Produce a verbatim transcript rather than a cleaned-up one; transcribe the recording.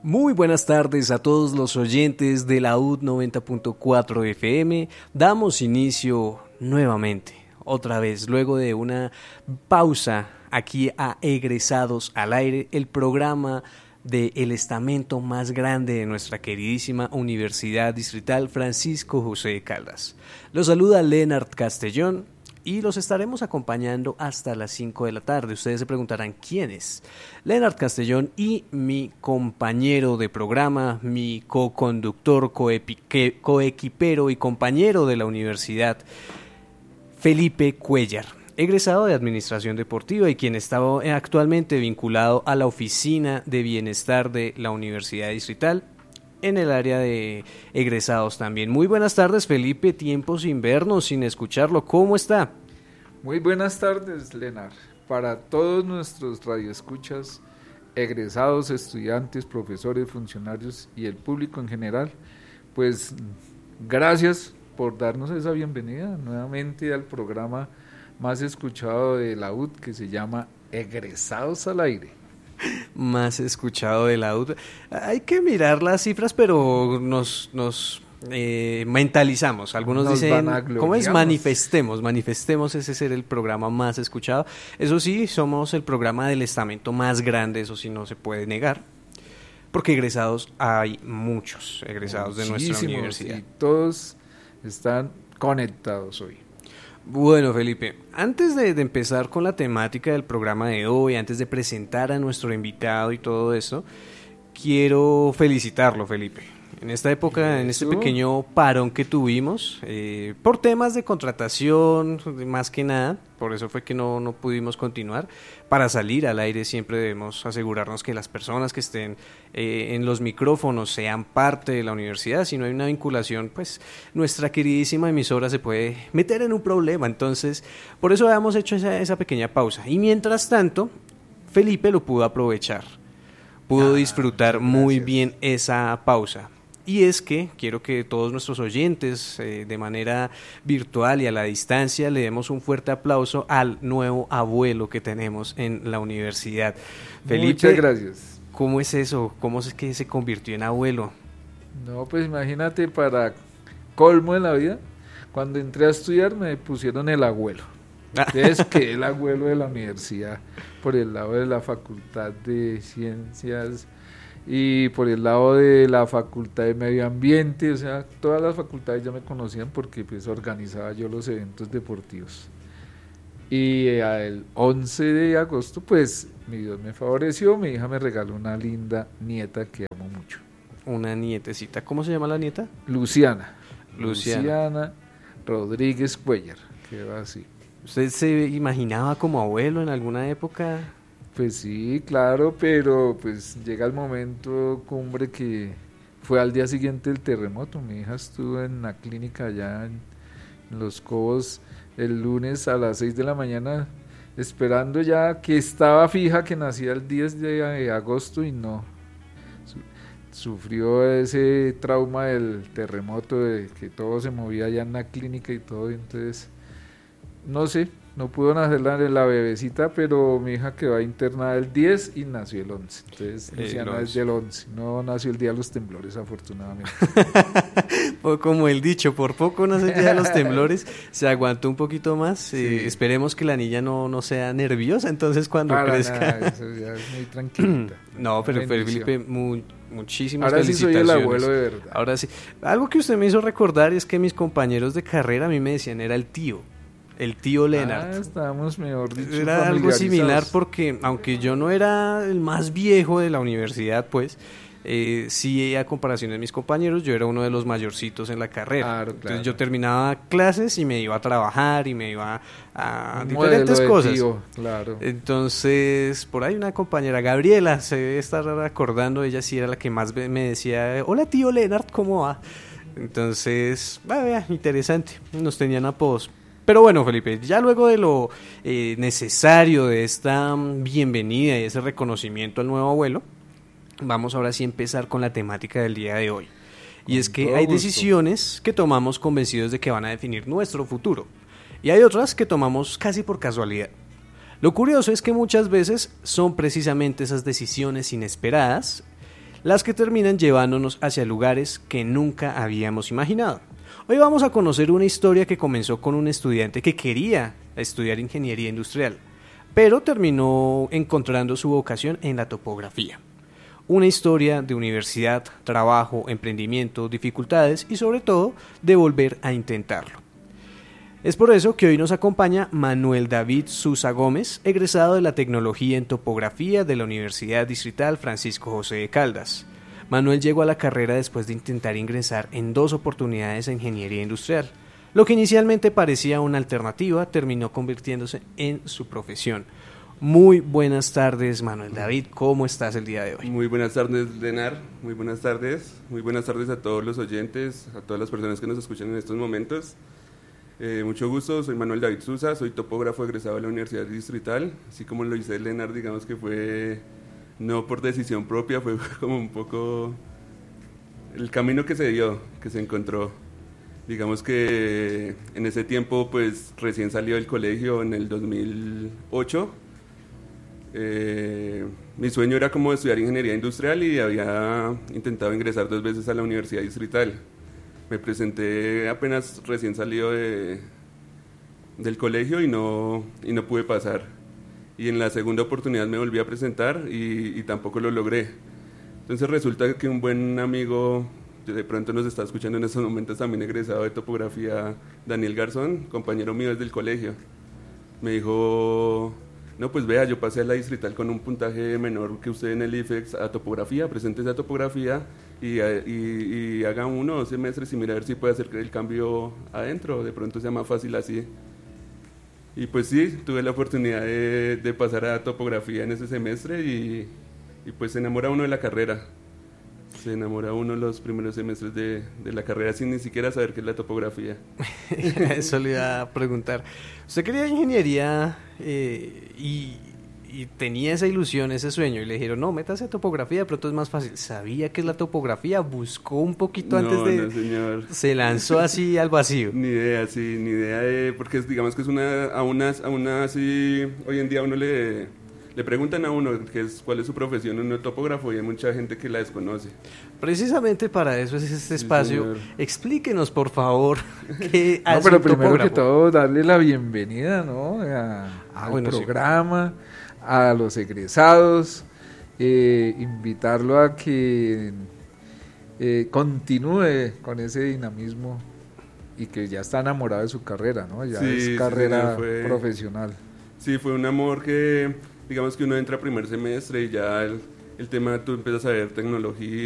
Muy buenas tardes a todos los oyentes de la U D noventa punto cuatro F M. Damos inicio nuevamente, otra vez, luego de una pausa aquí a Egresados al Aire, el programa del estamento más grande de nuestra queridísima Universidad Distrital Francisco José de Caldas. Los saluda Leonard Castellón y los estaremos acompañando hasta las cinco de la tarde. Ustedes se preguntarán quién es. Leonard Castellón y mi compañero de programa, mi co-conductor, coepi- coequipero y compañero de la universidad, Felipe Cuellar, egresado de Administración Deportiva y quien está actualmente vinculado a la Oficina de Bienestar de la Universidad Distrital en el área de egresados también. Muy buenas tardes, Felipe, tiempo sin vernos, sin escucharlo, ¿cómo está? Muy buenas tardes, Lenar, para todos nuestros radioescuchas, egresados, estudiantes, profesores, funcionarios y el público en general, pues gracias por darnos esa bienvenida nuevamente al programa más escuchado de la U D, que se llama Egresados al Aire. Más escuchado de la U D. Hay que mirar las cifras, pero nos, nos eh, mentalizamos. Algunos nos dicen, ¿cómo es? Manifestemos, manifestemos ese ser el programa más escuchado. Eso sí, somos el programa del estamento más grande, eso sí no se puede negar. Porque egresados hay muchos, egresados de nuestra universidad. Y todos están conectados hoy. Bueno, Felipe, antes de, de empezar con la temática del programa de hoy, antes de presentar a nuestro invitado y todo eso, quiero felicitarlo, Felipe. En esta época, en este pequeño parón que tuvimos, eh, por temas de contratación, más que nada, por eso fue que no, no pudimos continuar. Para salir al aire siempre debemos asegurarnos que las personas que estén eh, en los micrófonos sean parte de la universidad. Si no hay una vinculación, pues nuestra queridísima emisora se puede meter en un problema. Entonces, por eso habíamos hecho esa, esa pequeña pausa. Y mientras tanto, Felipe lo pudo aprovechar, pudo ah, disfrutar muy bien esa pausa. Y es que quiero que todos nuestros oyentes eh, de manera virtual y a la distancia le demos un fuerte aplauso al nuevo abuelo que tenemos en la universidad. Felipe, muchas gracias. ¿Cómo es eso? ¿Cómo es que se convirtió en abuelo? No, pues imagínate, para colmo de la vida, cuando entré a estudiar me pusieron el abuelo. Entonces quedé el abuelo de la universidad por el lado de la Facultad de Ciencias y por el lado de la Facultad de Medio Ambiente, o sea, todas las facultades ya me conocían porque pues organizaba yo los eventos deportivos. Y el once de agosto, pues, mi Dios me favoreció, mi hija me regaló una linda nieta que amo mucho. Una nietecita, ¿cómo se llama la nieta? Luciana. Luciana. Luciana Rodríguez Cuellar, que va así. ¿Usted se imaginaba como abuelo en alguna época? Pues sí, claro, pero pues llega el momento cumbre que fue al día siguiente del terremoto. Mi hija estuvo en la clínica allá en, en Los Cobos el lunes a las seis de la mañana esperando ya que estaba fija que nacía el diez de agosto y no. Sufrió ese trauma del terremoto, de que todo se movía allá en la clínica y todo, y entonces no sé. No pudo nacer la, la bebecita, pero mi hija quedó internada el diez y nació el once. Entonces, Luciana es del once. No nació el día de los temblores, afortunadamente. Como el dicho, por poco nació el día de los temblores. Se aguantó un poquito más. Sí. Eh, esperemos que la niña no, no sea nerviosa, entonces cuando Para crezca. Nada, eso ya es muy tranquilita. No, pero Felipe, muy, muchísimas Ahora felicitaciones. Ahora sí soy el abuelo de verdad. Ahora sí. Algo que usted me hizo recordar es que mis compañeros de carrera a mí me decían era el tío. El tío Leonard. Ah, estábamos, mejor dicho, era algo similar porque, aunque yo no era el más viejo de la universidad, pues, eh, sí, a comparación de mis compañeros, yo era uno de los mayorcitos en la carrera. Claro, claro. Entonces yo terminaba clases y me iba a trabajar y me iba a Un diferentes cosas. Tío, claro. Entonces, por ahí una compañera, Gabriela, se debe estar acordando, ella sí era la que más me decía, hola tío Leonard, ¿cómo va? Entonces, ah, vea, interesante, nos tenían apodos. Pero bueno, Felipe, ya luego de lo eh, necesario de esta bienvenida y ese reconocimiento al nuevo abuelo, vamos ahora sí a empezar con la temática del día de hoy. Y es que hay decisiones que tomamos convencidos de que van a definir nuestro futuro, y hay otras que tomamos casi por casualidad. Lo curioso es que muchas veces son precisamente esas decisiones inesperadas las que terminan llevándonos hacia lugares que nunca habíamos imaginado. Hoy vamos a conocer una historia que comenzó con un estudiante que quería estudiar ingeniería industrial, pero terminó encontrando su vocación en la topografía. Una historia de universidad, trabajo, emprendimiento, dificultades y sobre todo de volver a intentarlo. Es por eso que hoy nos acompaña Manuel David Susa Gómez, egresado de la Tecnología en Topografía de la Universidad Distrital Francisco José de Caldas. Manuel llegó a la carrera después de intentar ingresar en dos oportunidades a Ingeniería Industrial. Lo que inicialmente parecía una alternativa terminó convirtiéndose en su profesión. Muy buenas tardes, Manuel David, ¿cómo estás el día de hoy? Muy buenas tardes, Lenar, muy buenas tardes, muy buenas tardes a todos los oyentes, a todas las personas que nos escuchan en estos momentos. Eh, mucho gusto, soy Manuel David Susa, soy topógrafo egresado de la Universidad Distrital, así como lo dice Lenar, digamos que fue no por decisión propia, fue como un poco el camino que se dio, que se encontró. Digamos que en ese tiempo pues recién salió del colegio en el dos mil ocho. Eh, mi sueño era como estudiar ingeniería industrial y había intentado ingresar dos veces a la Universidad Distrital. Me presenté apenas recién salido de, del colegio y no, y no pude pasar. Y en la segunda oportunidad me volví a presentar y, y tampoco lo logré. Entonces resulta que un buen amigo, que de pronto nos está escuchando en estos momentos, también egresado de topografía, Daniel Garzón, compañero mío desde el colegio, me dijo: no, pues vea, yo pasé a la distrital con un puntaje menor que usted en el IFEX a topografía, preséntese a topografía y, y, y haga uno o dos semestres y mira a ver si puede hacer el cambio adentro, de pronto sea más fácil así. Y pues sí, tuve la oportunidad de, de pasar a topografía en ese semestre y, y pues se enamora uno de la carrera. Se enamora uno los primeros semestres de, de la carrera sin ni siquiera saber qué es la topografía. Eso le iba a preguntar. Usted quería ingeniería eh, y, y tenía esa ilusión, ese sueño, y le dijeron, no, métase a topografía, de pronto es más fácil. ¿Sabía qué es la topografía? ¿Buscó un poquito antes no, de...? No, señor. ¿Se lanzó así al vacío? Ni idea, sí, ni idea de... Porque es, digamos que es una... A una, a una así... Hoy en día uno le... Le preguntan a uno qué es, cuál es su profesión en un topógrafo y hay mucha gente que la desconoce. Precisamente para eso es este espacio. Sí, explíquenos, por favor, qué no, hace pero un primero topógrafo. que todo, darle la bienvenida, ¿no? A, ah, al bueno, programa, sí. A los egresados, eh, invitarlo a que eh, continúe con ese dinamismo y que ya está enamorado de su carrera, ¿no? Ya sí, es carrera sí, fue, profesional. Sí, fue un amor que... Digamos que uno entra a primer semestre y ya el, el tema, tú empiezas a ver tecnología,